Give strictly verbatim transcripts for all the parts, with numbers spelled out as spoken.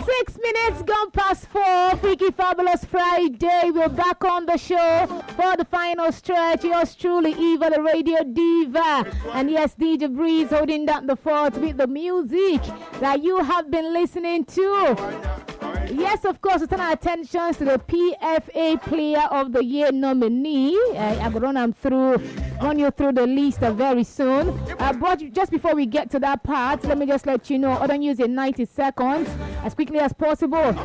Six minutes gone past four. Freaky Fabulous Friday. We're back on the show for the final stretch. Yours truly, Eva, the radio diva. And yes, D J Breeze holding down the fort with the music that you have been listening to. Yes, of course, we turn our attention to the P F A Player of the Year nominee. Uh, I'm going to run, through, run you through the list uh, very soon. Uh, but just before we get to that part, let me just let you know, I don't use in ninety seconds as quickly as possible.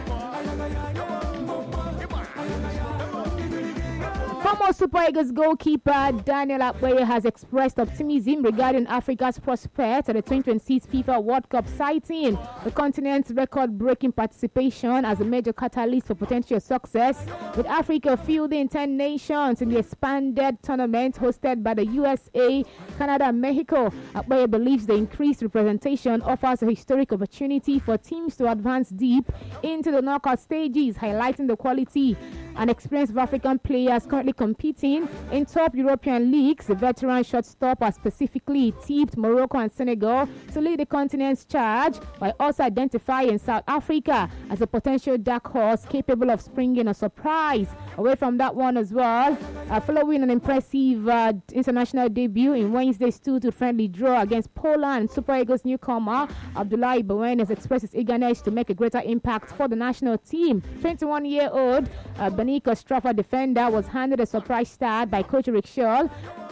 Former Super Eagles goalkeeper Daniel Akpeyi has expressed optimism regarding Africa's prospects at the twenty twenty-six FIFA World Cup, citing the continent's record-breaking participation as a major catalyst for potential success, with Africa fielding ten nations in the expanded tournament hosted by the U S A, Canada, and Mexico. Akpeyi believes the increased representation offers a historic opportunity for teams to advance deep into the knockout stages, highlighting the quality and experience of African players currently competing in top European leagues. The veteran shortstop has specifically tipped Morocco and Senegal to lead the continent's charge, by also identifying South Africa as a potential dark horse capable of springing a surprise. Away from that one as well, uh, following an impressive uh, international debut in Wednesday's two two friendly draw against Poland, Super Eagles newcomer Abdoulaye Bowen has expressed his eagerness to make a greater impact for the national team. twenty-one-year-old uh, Benika Stratford defender was handed a surprise start by coach Rick Shaw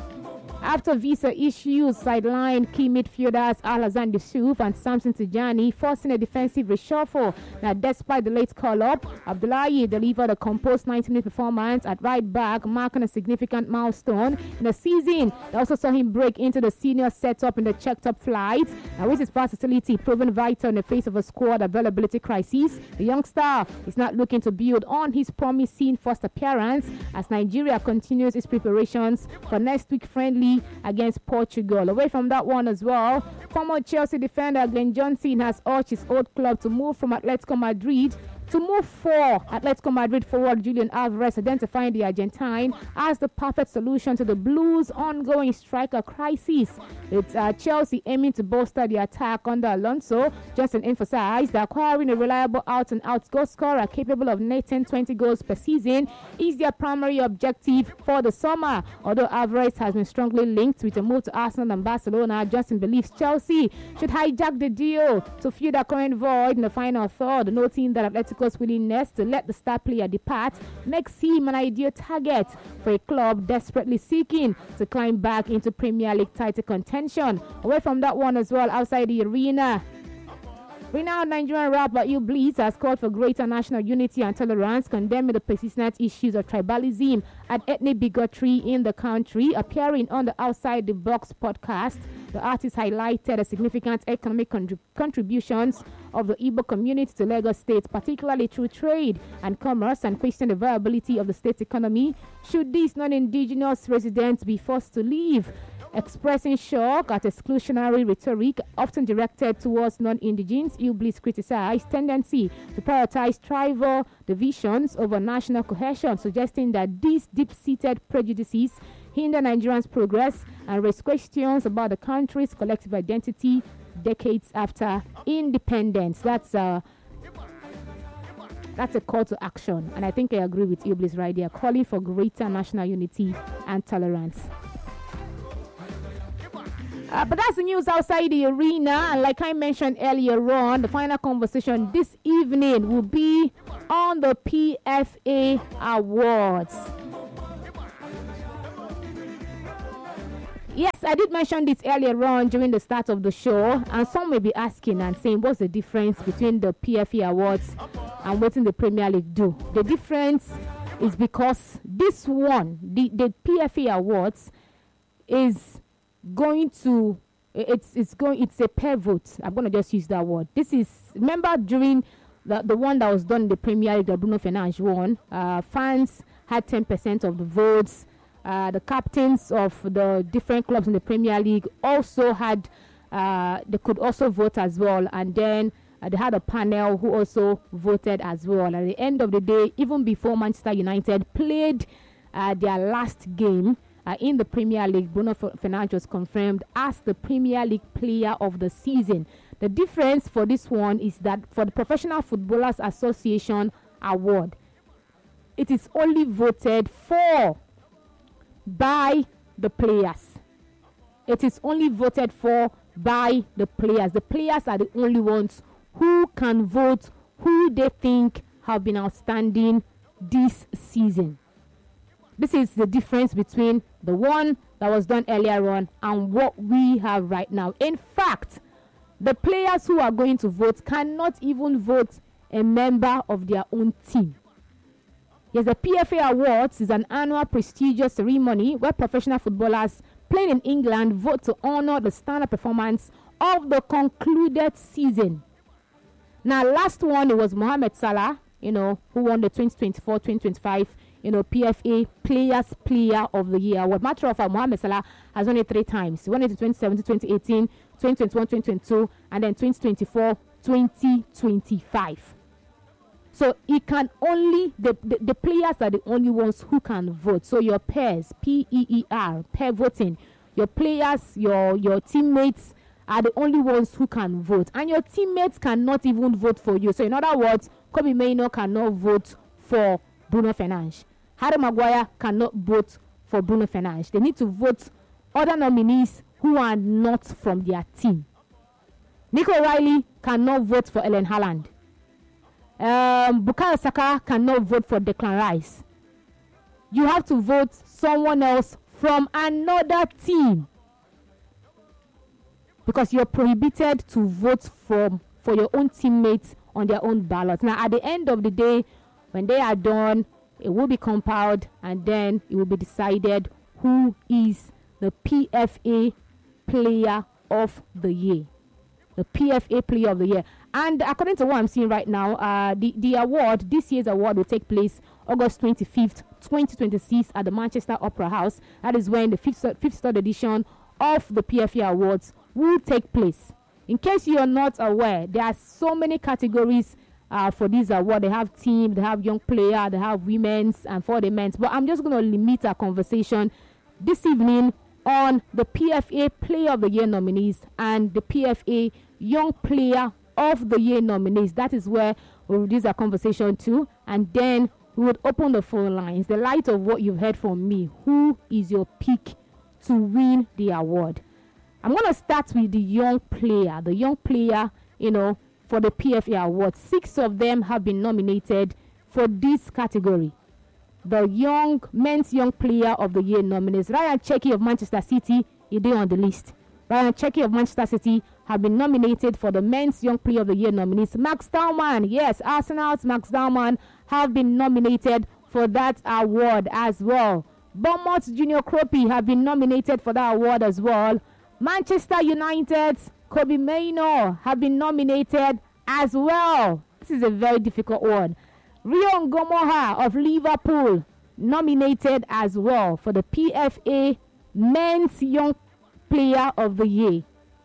after visa issues sidelined key midfielders Alhassan Yusuf and Samson Tijani, forcing a defensive reshuffle. Now, despite the late call-up, Abdoulaye delivered a composed ninety-minute performance at right back, marking a significant milestone in the season. They also saw him break into the senior setup in the checked-up flight, and with his versatility proven vital in the face of a squad availability crisis. The young star is not looking to build on his promising first appearance as Nigeria continues its preparations for next week friendly against Portugal. Away from that one as well, former Chelsea defender Glenn Johnson has urged his old club to move from Atletico Madrid to move for Atletico Madrid forward Julian Alvarez, identifying the Argentine as the perfect solution to the Blues' ongoing striker crisis. It's uh, Chelsea aiming to bolster the attack under Alonso. Johnson emphasized that acquiring a reliable out-and-out goal scorer capable of netting twenty goals per season is their primary objective for the summer. Although Alvarez has been strongly linked with a move to Arsenal and Barcelona, Johnson believes Chelsea should hijack the deal to fill the current void in the final third, noting that Atletico willingness to let the star player depart makes him an ideal target for a club desperately seeking to climb back into Premier League title contention. Away from that one as well, outside the arena, renowned Nigerian rapper Ill Bleez has called for greater national unity and tolerance, condemning the persistent issues of tribalism and ethnic bigotry in the country. Appearing on the Outside the Box podcast, the artist highlighted the significant economic contrib- contributions of the Igbo community to Lagos State, particularly through trade and commerce, and questioned the viability of the state's economy should these non-indigenous residents be forced to leave. Expressing shock at exclusionary rhetoric often directed towards non-indigens, Ill Bleez criticized tendency to prioritize tribal divisions over national cohesion, suggesting that these deep-seated prejudices hinder Nigerians' progress and raise questions about the country's collective identity decades after independence. That's a that's a call to action, and I think I agree with Ill Bleez right there, calling for greater national unity and tolerance. Uh, but that's the news outside the arena, and like I mentioned earlier on, the final conversation this evening will be on the P F A Awards. Yes, I did mention this earlier on during the start of the show, and some may be asking and saying, what's the difference between the P F A Awards and what the Premier League do? The difference is because this one, the, the P F A Awards, is going to, it's it's going, it's a pair vote. I'm going to just use that word. This is, remember during the, the one that was done in the Premier League that Bruno Fernandes won, uh, fans had ten percent of the votes. Uh, the captains of the different clubs in the Premier League also had, uh, they could also vote as well. And then uh, they had a panel who also voted as well. At the end of the day, even before Manchester United played uh, their last game uh, in the Premier League, Bruno Fernandes was confirmed as the Premier League player of the season. The difference for this one is that for the Professional Footballers Association award, it is only voted for by the players. It is only voted for by the players. The players are the only ones who can vote who they think have been outstanding this season. This is the difference between the one that was done earlier on and what we have right now. In fact, the players who are going to vote cannot even vote a member of their own team. Yes, the P F A Awards is an annual prestigious ceremony where professional footballers playing in England vote to honor the standard performance of the concluded season. Now, last one, it was Mohamed Salah, you know, who won the twenty twenty-four twenty twenty-five, you know, P F A Players Player of the Year. What matter of fact, Mohamed Salah has won it three times. He won it in twenty seventeen, twenty eighteen, twenty twenty-one, twenty twenty-two, and then twenty twenty-four, twenty twenty-five. So it can only, the, the, the players are the only ones who can vote. So your peers, P E E R, pair voting, your players, your, your teammates are the only ones who can vote. And your teammates cannot even vote for you. So in other words, Kobbie Mainoo cannot vote for Bruno Fernandes. Harry Maguire cannot vote for Bruno Fernandes. They need to vote other nominees who are not from their team. Nico O'Reilly cannot vote for Erling Haaland. Um, Bukayo Saka cannot vote for Declan Rice. You have to vote someone else from another team because you're prohibited to vote from for your own teammates on their own ballot. Now, at the end of the day, when they are done, it will be compiled and then it will be decided who is the P F A Player of the Year. The P F A Player of the Year. And according to what I'm seeing right now, uh, the, the award, this year's award will take place August twenty-fifth, twenty twenty-six at the Manchester Opera House. That is when the fifth, fifth third edition of the P F A Awards will take place. In case you are not aware, there are so many categories uh, for this award. They have team, they have young player, they have women's, and for the men's. But I'm just going to limit our conversation this evening on the P F A Player of the Year nominees and the P F A Young Player of the Year nominees. That is where we'll reduce our conversation to, and then we would open the phone lines. The light of what you've heard from me, who is your pick to win the award? I'm going to start with the young player. The young player, you know, for the P F A award. Six of them have been nominated for this category. The young men's young player of the year nominees. Ryan Cherki of Manchester City is there on the list. Ryan Cherki of Manchester City have been nominated for the men's young player of the year nominees. Max Dowman, yes, Arsenal's Max Dowman have been nominated for that award as well. Bournemouth's Junior Kropi have been nominated for that award as well. Manchester United's Kobbie Mainoo have been nominated as well. This is a very difficult one. Rio Ngomoha of Liverpool nominated as well for the P F A Men's Young Player of the Year.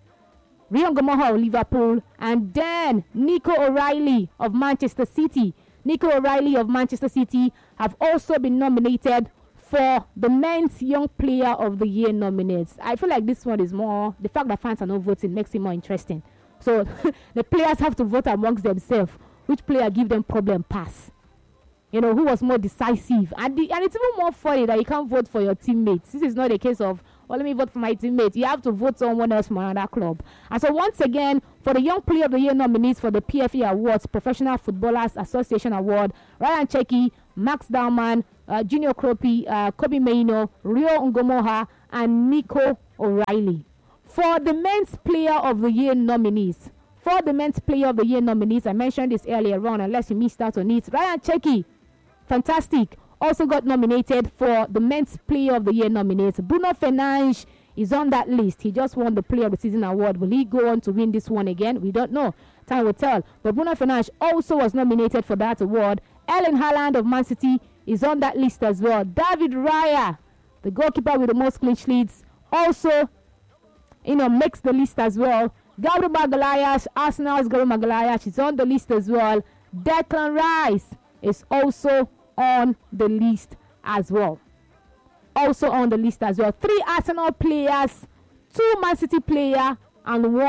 Rio Ngomoha of Liverpool, and then Nico O'Reilly of Manchester City. Nico O'Reilly of Manchester City have also been nominated for the Men's Young Player of the Year nominates. I feel like this one is more, the fact that fans are not voting makes it more interesting. So the players have to vote amongst themselves. Which player give them problem pass? You know, who was more decisive? And, the, and it's even more funny that you can't vote for your teammates. This is not a case of, well, let me vote for my teammates. You have to vote someone else from another club. And so once again, for the Young Player of the Year nominees for the P F A Awards, Professional Footballers Association Award, Ryan Cherki, Max Dowman, uh, Junior Kropi, uh, Kobbie Mainoo, Rio Ngomoha, and Nico O'Reilly. For the Men's Player of the Year nominees, for the Men's Player of the Year nominees, I mentioned this earlier on, unless you missed out on it, Ryan Cherki, fantastic, also got nominated for the Men's Player of the Year nominees. Bruno Fernandes is on that list. He just won the Player of the Season award. Will he go on to win this one again? We don't know. Time will tell. But Bruno Fernandes also was nominated for that award. Erling Haaland of Man City is on that list as well. David Raya, the goalkeeper with the most clean sheets, also, you know, makes the list as well. Gabriel Magalhaes, Arsenal's Gabriel Magalhaes is on the list as well. Declan Rice is also on the list as well. Also on the list as well. Three Arsenal players, two Man City player, and one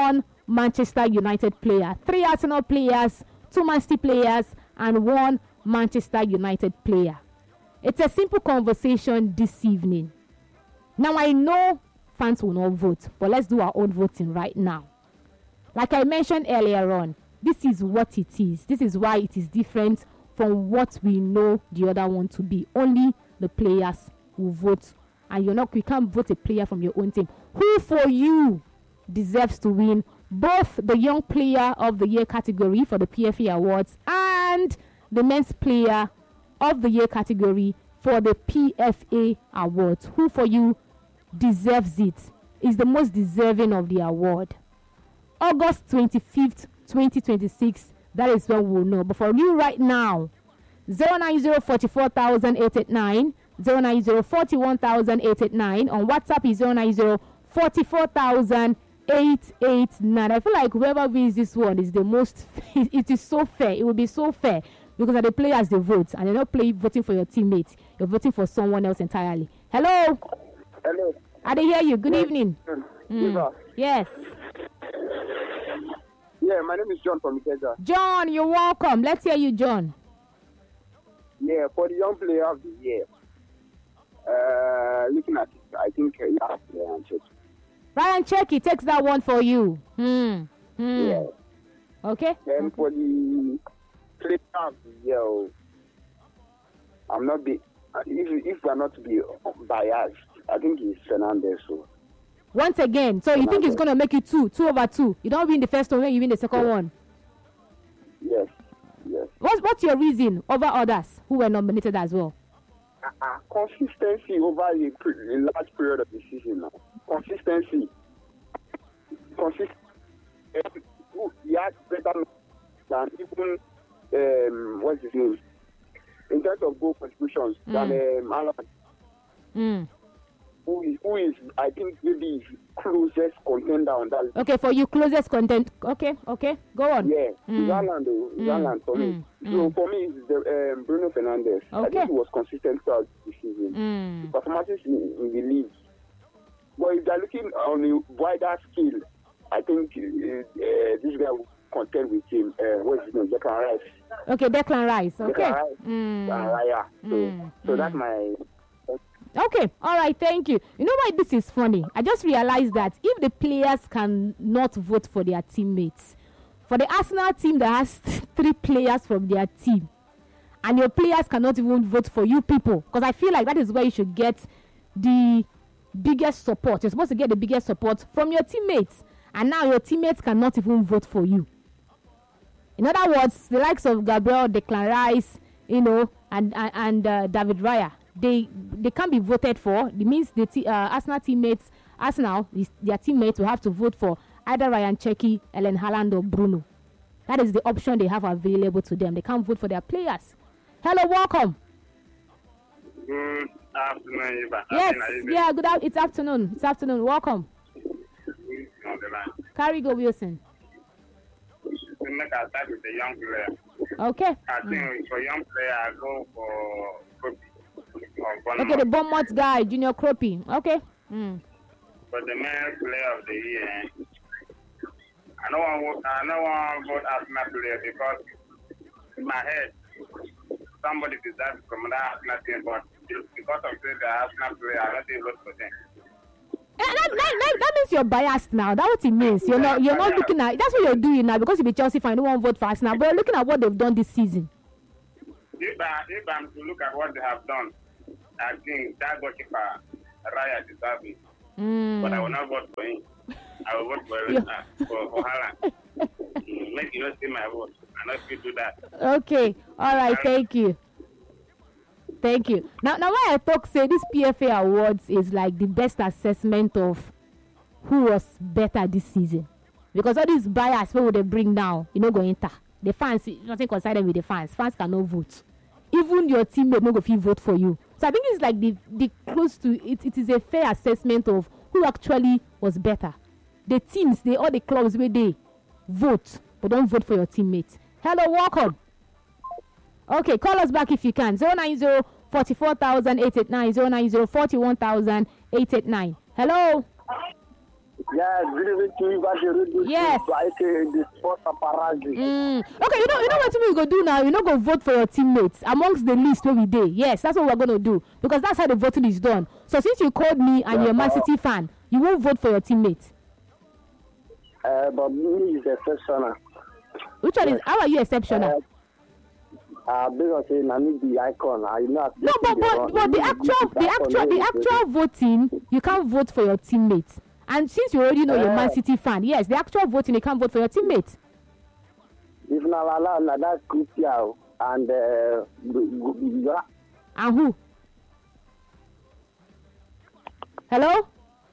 Manchester United player, three Arsenal players, two Man City players, and one Manchester United player. It's a simple conversation this evening. Now, I know fans will not vote, but let's do our own voting right now. Like I mentioned earlier on, this is what it is. This is why it is different from what we know the other one to be. Only the players will vote, and you're not, you can't vote a player from your own team. Who for you deserves to win both the Young Player of the Year category for the P F A Awards and the Men's Player of the Year category for the P F A Awards? Who for you deserves it, is the most deserving of the award? August twenty-fifth, twenty twenty-six, that is when we'll know. But for you right now, zero nine zero four four thousand eight eight nine, zero nine zero four one thousand eight eight nine. On WhatsApp is zero nine zero four four thousand eight eight nine. I feel like whoever wins this one is the most, it is so fair. It will be so fair because the players they vote and they're not play voting for your teammate. You're voting for someone else entirely. Hello. Hello. I didn't hear you. Good yes. evening. Mm. Yes. Yeah, my name is John from Ikeja. John, you're welcome. Let's hear you, John. Yeah, for the Young Player of the Year, uh, looking at it, I think uh, yeah, Ryan Cherki. Ryan Cherki takes that one for you. Hmm. Hmm. Yeah. Okay. Then okay. for the Player of the Year, I'm not be if if we're not to be biased, I think it's Fernandez. So. Once again, so you think it's going to make you two, two over two? You don't win the first one, you win the second yes. one? Yes, yes. What's, what's your reason over others who were nominated as well? Uh, uh, consistency over a, a large period of the season now. Consistency. Consistency. He has better than even, um, what's his name? In terms of goal contributions, mm. than um, Alan. Mm. Who is, who is, I think, maybe closest contender on that. Okay, for you, closest content. Okay, okay, go on. Yeah, mm. it's Alan, though. It's mm. Alan for me. Mm. So for me, it's the, um, Bruno Fernandes. Okay. I think he was consistent throughout the season. Mm. The performances in, in the league. But if they're looking on a wider scale, I think uh, uh, this guy will contend with him. Uh, what's his name? Declan Rice. Okay, Declan Rice. Okay. Declan Rice. Mm. Uh, yeah. So, mm. so mm. that's my. Okay, all right, thank you. You know why this is funny? I just realized that if the players cannot vote for their teammates, for the Arsenal team that has three players from their team, and your players cannot even vote for you people, because I feel like that is where you should get the biggest support. You're supposed to get the biggest support from your teammates, and now your teammates cannot even vote for you. In other words, the likes of Gabriel, Declan Rice, you know, and and, and uh, David Raya, they they can't be voted for. It means the t- uh, Arsenal teammates, Arsenal, their teammates will have to vote for either Ryan Cherki, Erling Haaland, or Bruno. That is the option they have available to them. They can't vote for their players. Hello, welcome. Good afternoon, Eva. Yes, yeah, good afternoon. It's afternoon. It's afternoon. Welcome. On the line. Carry go, Wilson. We make a start with the young player. Okay. I think mm. for young player, I go for Kropi. Okay, the Bournemouth guy, Junior Kropi. Okay. Mm. For the main player of the year, I don't want I don't want to vote Arsenal player because in my head, somebody deserves to come that Arsenal team, but because of the Arsenal player, I don't think vote for them. Eh, that, that, that, that means you're biased now. That's what it means. You're not you're not looking at that's what you're doing now because you be Chelsea fan, you don't want to vote for Arsenal, but you're looking at what they've done this season. If, I, if I'm to look at what they have done, I think that goalkeeper Raya deserves it. Mm. But I will not vote for him. I will vote for uh, for, for Haaland. Make you not see my vote. I not you do that. Okay. All right. Thank you. Thank you. Now, now, why I talk say this P F A Awards is like the best assessment of who was better this season, because all these bias what would they bring down, you know, go enter the fans. Nothing concerned with the fans. Fans cannot vote. Even your teammate no go fit vote for you. So I think it's like the the close to it. It is a fair assessment of who actually was better. The teams, they all the clubs where they vote, but don't vote for your teammates. Hello, welcome. Okay, call us back if you can. zero nine zero four four thousand eight eight nine, zero nine zero four one thousand eight eight nine. Hello. Yeah, good evening to you, but the radio. Yes. I say the sport paparazzi. Mm. Okay, you know, you know what we go do now? You're not gonna vote for your teammates amongst the list where we did. Yes, that's what we're gonna do because that's how the voting is done. So since you called me and you're a Man City fan, you won't vote for your teammates. Uh, but me is exceptional. Which one is? How are you exceptional? Uh, uh because say I need the icon. I know. No, but but, but the actual the actual the actual voting, you can't vote for your teammates. And since you already know uh, you're a Man City fan, yes, the actual voting, you can't vote for your teammates. If not allowed, that's crucial. And uh, and who? Hello?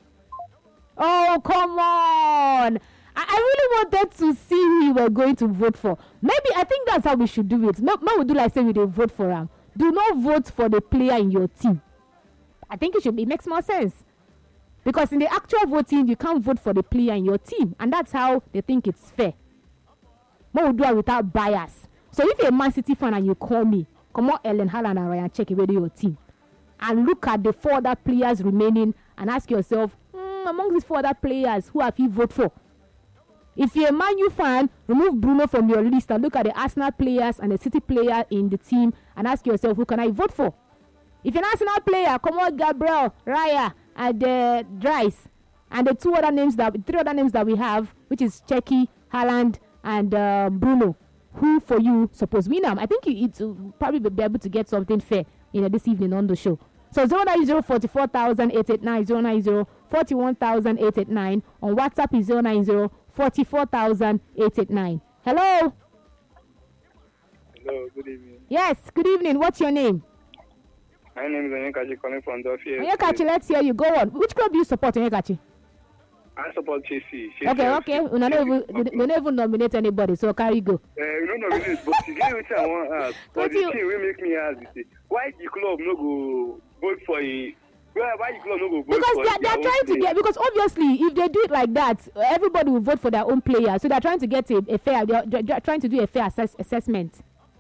Oh, come on! I, I really wanted to see who you were going to vote for. Maybe I think that's how we should do it. No, no, we do like say we didn't vote for him. Do not vote for the player in your team. I think it should be. It makes more sense. Because in the actual voting, you can't vote for the player in your team. And that's how they think it's fair. But we do it without bias. So if you're a Man City fan and you call me, come on, Ellen Haaland and Ryan, check whether your team. And look at the four other players remaining and ask yourself, mm, among these four other players, who have you voted for? If you're a Man U fan, remove Bruno from your list and look at the Arsenal players and the City player in the team and ask yourself, who can I vote for? If you're an Arsenal player, come on, Gabriel, Raya, and uh, Dries, and the two other names that three other names that we have, which is Cheki, Haaland, and uh, Bruno. Who for you suppose win them? I think it will probably be able to get something fair, you know, this evening on the show. So zero nine zero forty four thousand eight eight nine zero nine zero forty one thousand eight eight nine on WhatsApp is zero nine zero forty four thousand eight eight nine. Hello. Hello. Good evening. Yes. Good evening. What's your name? My name is Onyekachi calling from Duffy. Onyekachi, let's hear you. Go on. Which club do you support, Onyekachi? I support Chelsea. Okay, okay. We don't even, we don't even nominate anybody, so carry go. Uh, we don't nominate, but you get what I want to ask. But the you... thing will make me ask is, why the club no go vote for a... Why, why the club no go vote because for they're, they're trying to get... Because obviously, if they do it like that, everybody will vote for their own player. So they're trying to get a, a fair... They're, they're trying to do a fair assess, assessment.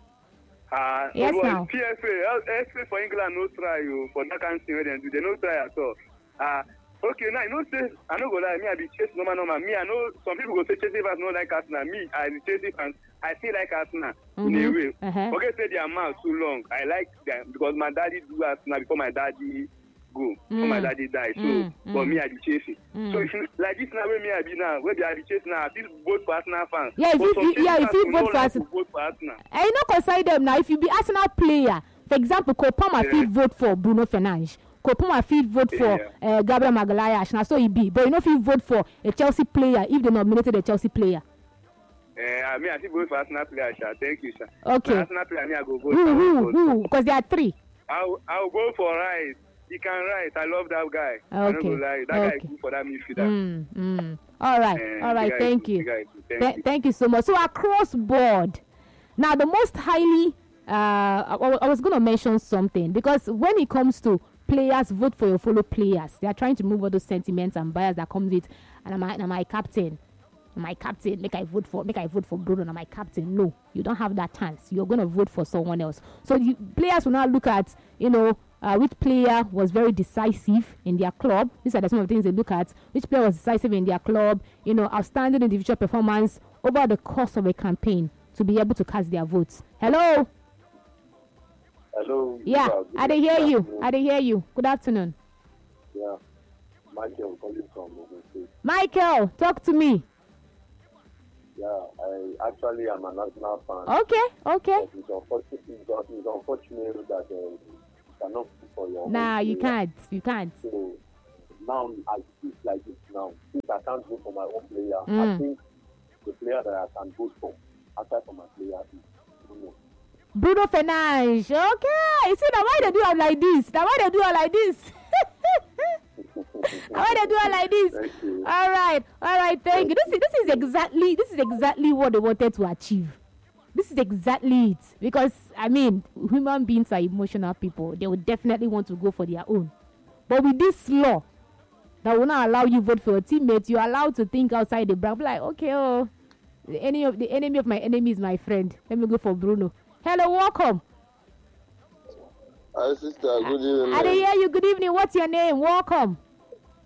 Uh, yes, now. P F A, F A for England no try you for that kind of thing. They do. They no try at all. Uh, okay, now you know say I no go lie. Me I be Chelsea normal normal. Me I know some people go say Chelsea fans no like Arsenal. Me I be Chelsea fans. I still like Arsenal mm-hmm. in a way. Uh-huh. Okay, say their mouth too long. I like them because my daddy do Arsenal before my daddy go. Mm. Before my daddy die. So mm. for mm. me I be Chelsea. Mm. So if you like this now where me I be now, where I be Chelsea now, I feel vote for Arsenal fans. Yeah, if you, you yeah, if you vote for Arsenal, vote for Arsenal. I know consider them now. If you be Arsenal player, for example, Kopama yeah. fit vote for Bruno Fernandes. Kopama fit vote for yeah. uh, Gabriel Magalhaes. Now so he be, but you know if you vote for a Chelsea player, if they nominated a Chelsea player. Uh, I mean, I think vote for Arsenal player, sir. Thank you, sir. Okay. For Arsenal player, I mean, I go vote. Who, for who, who? Because there are three. I'll, I'll go for Rice. He can write. I love that guy. Okay. I don't go lie. That okay. guy is good for that midfielder. Mm, mm. All right. Uh, All right. Thank you. Thank, Th- you. thank you so much. So across board, now the most highly, uh, I, I was going to mention something because when it comes to players, vote for your fellow players. They are trying to move all those sentiments and bias that comes with, and am I, am I captain? My captain, make I vote for, make I vote for Bruno. And my captain, no, you don't have that chance. You're going to vote for someone else. So the players will now look at, you know, uh, which player was very decisive in their club. These are the some of the things they look at. Which player was decisive in their club? You know, outstanding individual performance over the course of a campaign to be able to cast their votes. Hello. Hello. Yeah, I didn't hear you. I didn't hear you. Good afternoon. Yeah, Michael calling from Ogun State. Michael, talk to me. Yeah, I actually am an Arsenal fan. Okay, okay. But it's unfortunate, it's unfortunate that uh, you cannot put for your Nah, own you player. can't. You can't. So now I feel like this now. Since I can't vote for my own player, Mm. I think the player that I can vote for, aside from my player, is Bruno. Bruno Fernandes. Okay. You see, now why they do it like this? Now why they do it like this? Now why they do it like this? Thank you. All right, all right. Thank you. This is this is exactly this is exactly what they wanted to achieve. This is exactly it. Because I mean, human beings are emotional people. They would definitely want to go for their own. But with this law that will not allow you vote for your teammates, you're allowed to think outside the box. Like, okay, oh, the enemy of the enemy of my enemy is my friend. Let me go for Bruno. Hello, welcome. Hi, sister. Good evening. I didn't hear you. Good evening. What's your name? Welcome.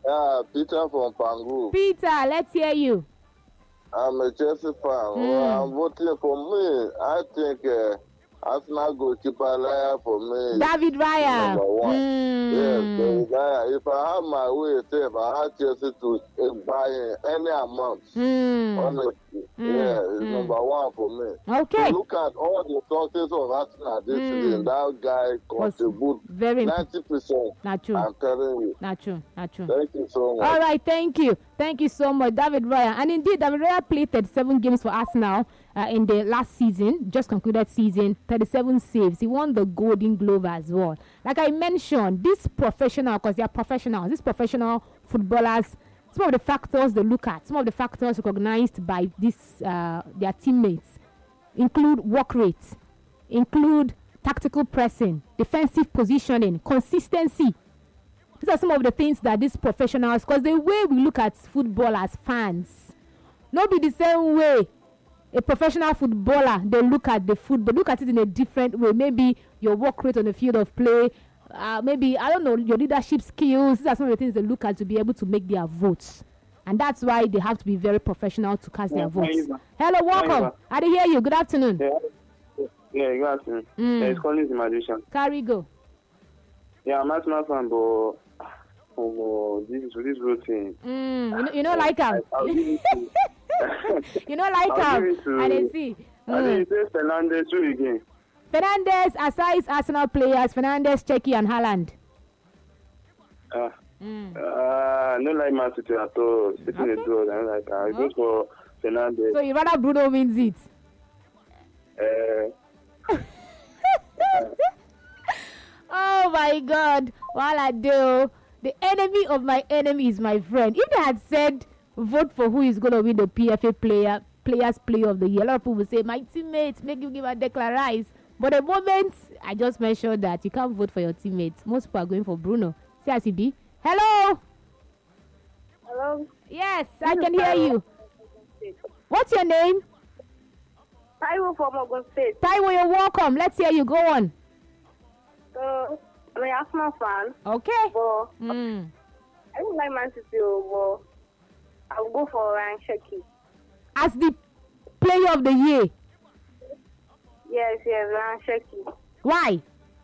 Yeah, Peter from Pangu. Peter, let's hear you. I'm a Chelsea fan. Mm. Well, I'm voting for me. I think uh, Arsenal goalkeeper Raya for me. David Raya. Number one. Mm. Yes, David Raya. If I have my way, say if I had Chelsea to uh, buy any amount, Mm. honestly, Mm. yeah, it's Mm. number one for me. Okay. So look at all the success of Arsenal this Mm. season. That guy contribute Very ninety percent. not true. I'm telling you. Not true. Not true. Thank you so much. All right, thank you. Thank you so much, David Raya. And indeed, David Raya played thirty-seven games for Arsenal uh, in the last season, just concluded season, thirty-seven saves. He won the Golden Glove as well. Like I mentioned, these professional, because they are professionals, these professional footballers, some of the factors they look at, some of the factors recognized by this, uh, their teammates include work rate, include tactical pressing, defensive positioning, consistency. These are some of the things that these professionals, because the way we look at football as fans, not be the same way a professional footballer, they look at the foot, they look at it in a different way. Maybe your work rate on the field of play, uh, maybe, I don't know, your leadership skills. These are some of the things they look at to be able to make their votes. And that's why they have to be very professional to cast Yeah, their votes. Maiva. Hello, welcome. Maiva. I did hear you. Good afternoon. Yeah, yeah, you got me. Mm. Yeah, it's calling the magician. Carry go. Yeah, I'm Arsenal fan, but oh, this this routine. Mm, you know, you know like him. I'll give it to- You know like I'll him. give it to- I didn't see. I Mm. think it's Fernandez too again. Fernandez, aside Arsenal players, Fernandez, Cheki, and Haaland. Uh, Mm. uh, no like Man City at all. Sitting Okay. the draw, I don't like I go Okay. for Fernandez. So you rather Bruno wins it? Uh, Oh my God! While I do, the enemy of my enemy is my friend. If they had said vote for who is going to win the P F A player Players Player of the Year, a lot of people will say my teammates make you give a Declan Rice. But the moment I just mentioned that you can't vote for your teammates, most people are going for Bruno. C I C B. Hello. Hello. Yes, I can hear you. What's your name? Taiwo from Ogun State. Taiwo, you're welcome. Let's hear you. Go on. So, I'm an Arsenal fan, Okay. but Mm. I don't like Man City, but I'll go for Ryan Sheki. As the player of the year. Yes, yes, Ryan Sheki. Why?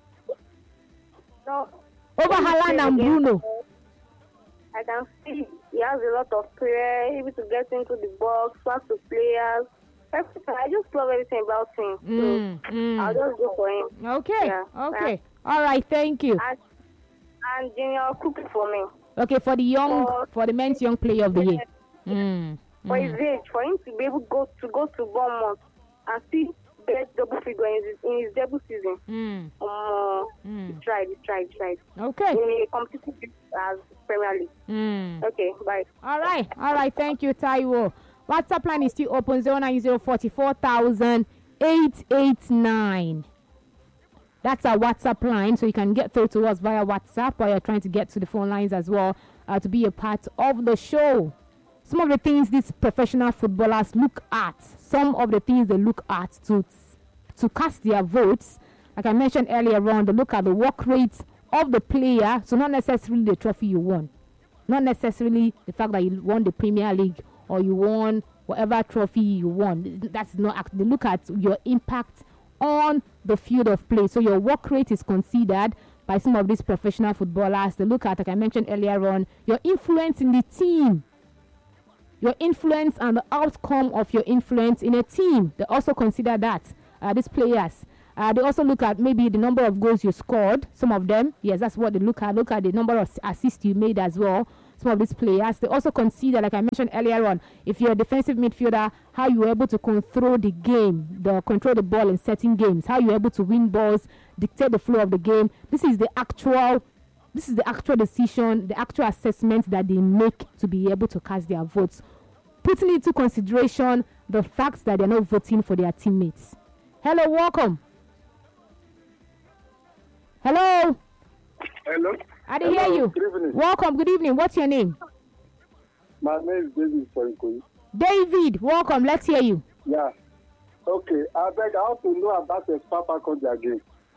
No, Over Haaland and Bruno. I can see he has a lot of prayer, able to get into the box, pass to players. Everything. I just love everything about him. Mm, So mm. I'll just go for him. Okay. Yeah. Okay. All right. Thank you. And, and Junior Cookie for me. Okay, for the young, For- for the men's young player of the year. Mm, For mm. his age, for him to be able to go to go to Bournemouth and see get double figure in his, in his debut season. Mm, Um, mm. he tried, he tried, he tried. Okay. In a competitive league as Premier League. Mm. Okay, bye. All right. All right. Thank you, Taiwo. WhatsApp line is still open zero nine zero four four thousand eight eight nine. That's our WhatsApp line, so you can get through to us via WhatsApp, or you're trying to get to the phone lines as well uh, to be a part of the show. Some of the things these professional footballers look at, some of the things they look at to to cast their votes, like I mentioned earlier on, they look at the work rate of the player, so not necessarily the trophy you won, not necessarily the fact that you won the Premier League or you won whatever trophy you won. That's not act- they look at your impact on the field of play. So your work rate is considered by some of these professional footballers. They look at, like I mentioned earlier on, your influence in the team, your influence and the outcome of your influence in a team. They also consider that, uh, these players. Uh, they also look at maybe the number of goals you scored. Some of them, yes, that's what they look at. Look at the number of assists you made as well. Some of these players, they also consider, like I mentioned earlier on, if you're a defensive midfielder, how you were able to control the game, the control the ball in certain games, how you're able to win balls, dictate the flow of the game. This is the actual, this is the actual decision, the actual assessment that they make to be able to cast their votes, putting into consideration the fact that they're not voting for their teammates. Hello, welcome. Hello. Hello. I didn't hear you. Good evening. Welcome. Good evening. What's your name? My name is David from Ikoyi. David. Welcome. Let's hear you. Yeah. Okay. I beg, I want to know about the Papa Conja game.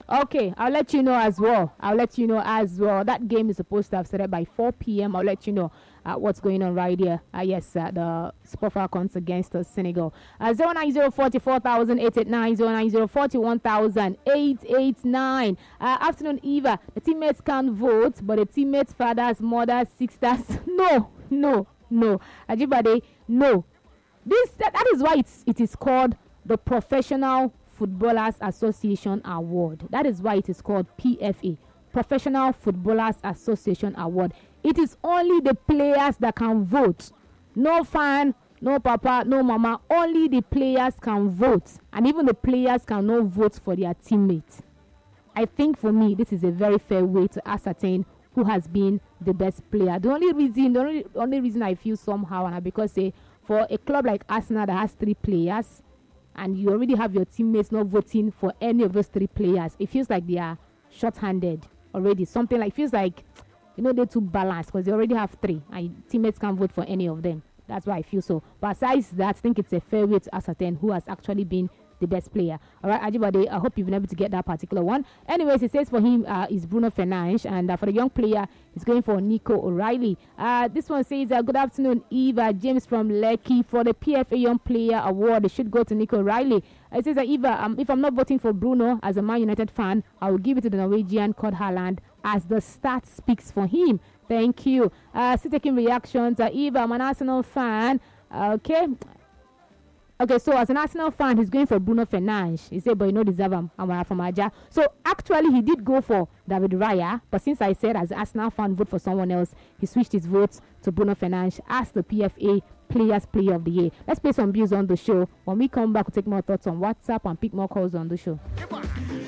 Okay, I'll let you know as well. I'll let you know as well. That game is supposed to have started by four p.m. I'll let you know uh, what's going on right here. Uh, yes, uh, the Super Falcons against uh, Senegal. Uh, zero nine zero four four thousand eight eight nine, zero nine zero four one thousand eight eight nine. Uh, afternoon, Eva. The teammates can't vote, but the teammates' fathers, mothers, sisters. No, no, no. Ajibade, no. This that, that is why it's it is called the Professional Footballers Association Award. That is why it is called P F A, Professional Footballers Association Award. It is only the players that can vote. No fan, no papa, no mama. Only the players can vote, and even the players cannot vote for their teammates. I think for me, this is a very fair way to ascertain who has been the best player. The only reason, the only, only reason I feel somehow, and because say for a club like Arsenal that has three players, and you already have your teammates not voting for any of those three players, it feels like they are short-handed already. Something like feels like, you know, they're too balanced because they already have three and teammates can't vote for any of them. That's why I feel so. But besides that, I think it's a fair way to ascertain who has actually been the best player. All right, Ajibade, I hope you've been able to get that particular one. Anyways, it says for him uh, is Bruno Fernandes, and uh, for the young player, he's going for Nico O'Reilly. Uh, this one says, uh, good afternoon, Eva. James from Lekki. For the P F A Young Player Award, it should go to Nico O'Reilly. It says, uh, Eva, um, if I'm not voting for Bruno as a Man United fan, I will give it to the Norwegian called Haaland, as the stat speaks for him. Thank you. Uh, still taking reactions. Uh, Eva, I'm an Arsenal fan. Uh, okay. Okay, so as an Arsenal fan, he's going for Bruno Fernandes. He said, but you know, deserve him. I'm from Aja. So actually, he did go for David Raya. But since I said as an Arsenal fan, vote for someone else, he switched his votes to Bruno Fernandes as the P F A Players Player of the Year. Let's play some views on the show. When we come back, we'll take more thoughts on WhatsApp and pick more calls on the show.